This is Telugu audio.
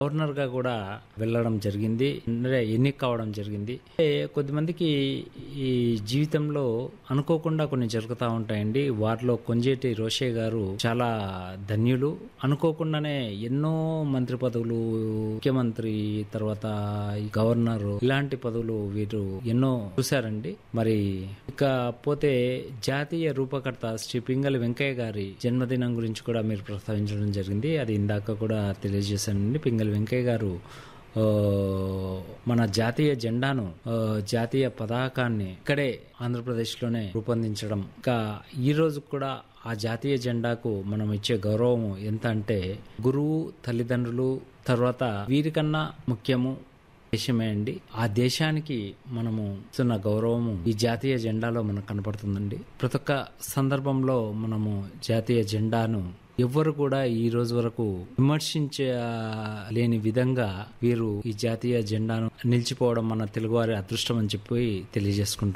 గవర్నర్గా కూడా వెళ్ళడం జరిగింది, అంటే ఎన్నిక కావడం జరిగింది. కొద్దిమందికి ఈ జీవితంలో అనుకోకుండా కొన్ని జరుగుతూ ఉంటాయండి. వారిలో కొంజేటి రోషయ్య గారు చాలా ధన్యులు. అనుకోకుండానే ఎన్నో మంత్రి పదవులు, ముఖ్యమంత్రి, తర్వాత ఈ గవర్నర్, ఇలాంటి పదవులు వీరు ఎన్నో చూశారండి. మరి ఇకపోతే జాతీయ రూపకర్త శ్రీ పింగళి వెంకయ్య గారి జన్మదినం గురించి కూడా మీరు ప్రస్తావించడం జరిగింది. అది ఇందాక కూడా తెలియజేశానండి. పింగళి వెంకయ్య గారు మన జాతీయ జెండాను, జాతీయ పతాకాన్ని ఇక్కడే ఆంధ్రప్రదేశ్లోనే రూపొందించడం. ఇంకా ఈ రోజు కూడా ఆ జాతీయ జెండాకు మనం ఇచ్చే గౌరవం ఎంత అంటే, గురువు, తల్లిదండ్రులు తర్వాత వీరికన్నా ముఖ్యము దేశమే అండి. ఆ దేశానికి మనము ఇస్తున్న గౌరవము ఈ జాతీయ జెండాలో మనకు కనపడుతుందండి. ప్రతి ఒక్క సందర్భంలో మనము జాతీయ జెండాను ఎవ్వరు కూడా ఈ రోజు వరకు విమర్శించలేని విధంగా వీరు ఈ జాతీయ జెండాను నిలిచిపోవడం మన తెలుగువారి అదృష్టం అని చెప్పి తెలియజేసుకుంటున్నాను.